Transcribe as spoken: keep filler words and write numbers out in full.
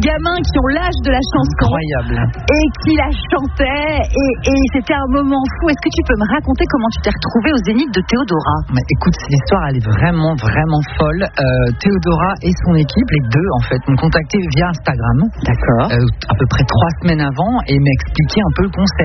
gamins qui ont l'âge de la chanson. Incroyable. Et qui la chantaient. Et, et c'était un moment fou. Est-ce que tu peux me raconter comment tu t'es retrouvée au Zénith de Théodora? Mais écoute, l'histoire, elle est vraiment, vraiment folle. Euh, Théodora et son équipe, les deux, en fait, m'ont contacté via Instagram. D'accord. Euh, à peu près trois semaines avant et m'expliqué un peu le concept.